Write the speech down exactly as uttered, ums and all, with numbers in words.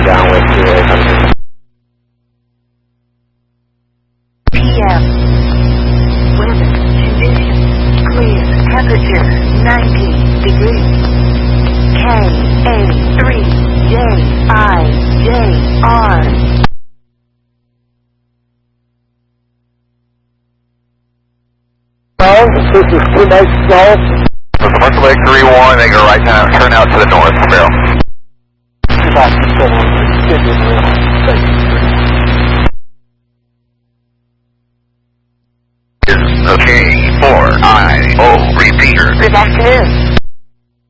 downwind to eight hundred. P M. Weather conditions clear. Temperature ninety degrees. K A three J I J R. This is two nights golf. So commercial Lake three one, they go right down, turn out to the north, barrel. Okay, four I O repeater. Good afternoon.